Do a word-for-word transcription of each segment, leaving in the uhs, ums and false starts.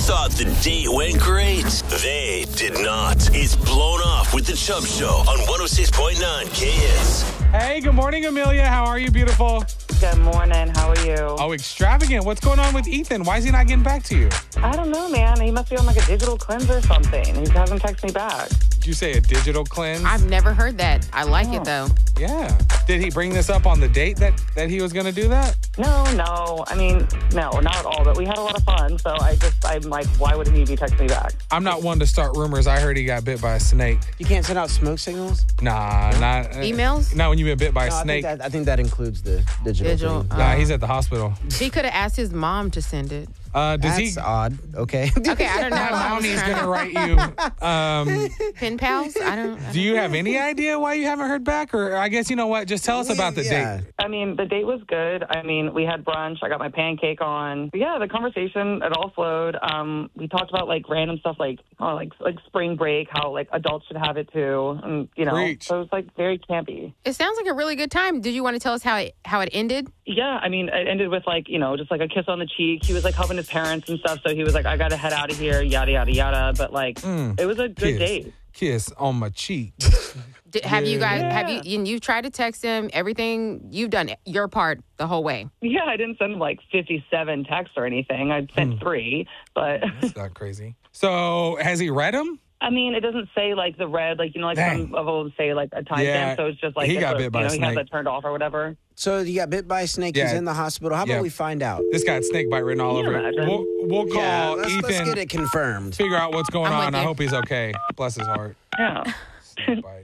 thought the date went great. They did not. It's Blown Off with the Chubb Show on one oh six point nine K S. Hey, good morning, Amelia. How are you, beautiful? Good morning. How are you? Oh, extravagant. What's going on with Ethan? Why is he not getting back to you? I don't know, man. He must be on like a digital cleanse or something. He hasn't texted me back. Did you say a digital cleanse? I've never heard that. I like Oh. it, though. Yeah. Did he bring this up on the date that, that he was going to do that? No, no. I mean, no, not at all. But we had a lot of fun. So I just, I'm like, why would he be texting me back? I'm not one to start rumors. I heard he got bit by a snake. You can't send out smoke signals? Nah, not. uh, Emails? Not when you've been bit by a No, I snake. think, that, I think that includes the digital, Digital, thing. uh, Nah, he's at the hospital. He could have asked his mom to send it. Uh, does That's he? odd. Okay. Okay, I don't know. My I was mommy's trying going to to- write you. Um, Pen pals? I don't. I do you have any idea why you haven't heard back? Or I guess you know what? Just tell us about the Yeah. date. I mean, the date was good. I mean, we had brunch. I got my pancake on. But yeah, the conversation, it all flowed. Um, we talked about like random stuff like, oh, like like spring break, how like adults should have it too. And, you know, Preach. so it was like very campy. It sounds like a really good time. Did you want to tell us how it how it ended? Yeah, I mean, it ended with like, you know, just like a kiss on the cheek. He was like helping his parents and stuff. So he was like, I got to head out of here, yada, yada, yada. But like, Mm. it was a good Kiss. date. Kiss on my cheek. Did, have you guys have you Yeah. and you tried to text him? Everything you've done your part the whole way. Yeah, I didn't send him like fifty-seven texts or anything. I sent three. But That's not crazy. So has he read them? I mean, it doesn't say like the red, like, you know, like Dang. some of them say like a timestamp. Yeah, So it's just like, he it's got a- bit by you a know, he has snake. that turned off or whatever. So you got bit by a snake. He's Yeah. in the hospital. How about Yeah. we find out? This got snake bite written all Can over you it. imagine? We'll, we'll call Yeah, let's, Ethan, let's get it confirmed. figure out what's going I'm with on. I you. hope he's okay. Bless his heart. Yeah. Snake bite.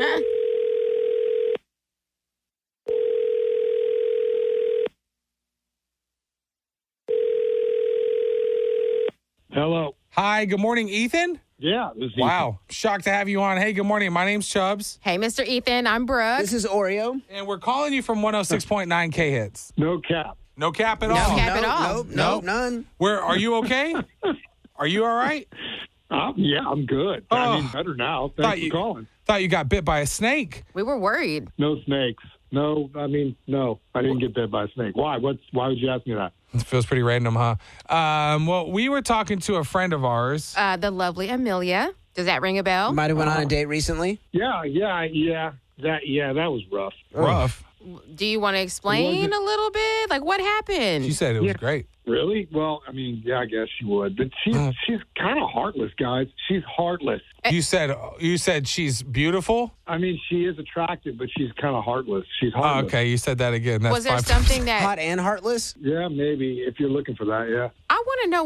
Hello. Hi, good morning, Ethan. Yeah, this is Wow, shocked to have you on. Hey, good morning. My name's Chubbs, Hey, Mister Ethan, I'm Brooke. This is Oreo. and we're calling you from one oh six point nine K Hits. Ethan. No cap. No cap at No all. cap. nope, at all. Nope, No? nope, none. Where are you okay? Are you all right? Um, yeah, I'm good. Oh. I mean, better now. Thought Thanks you- for calling. Thought you got bit by a snake. We were worried. No snakes. No, I mean, no. I didn't get bit by a snake. Why? What's? Why would you ask me that? It feels pretty random, huh? Um, well, we were talking to a friend of ours. Uh, the lovely Amelia. Does that ring a bell? Might have went on a date recently. Yeah, yeah, yeah. That, yeah, that was rough. Rough. Do you want to explain Wasn't- a little bit? Like what happened? She said it was Yeah. great. Really? Well, I mean, yeah, I guess she would, but she's Uh. she's kind of heartless, guys. She's heartless. You said you said she's beautiful. I mean, she is attractive, but she's kind of heartless. She's Oh, heartless. okay, you said that again. That's Was there five- something that Hot and heartless. Yeah, maybe if you're looking for that. Yeah. I want to know?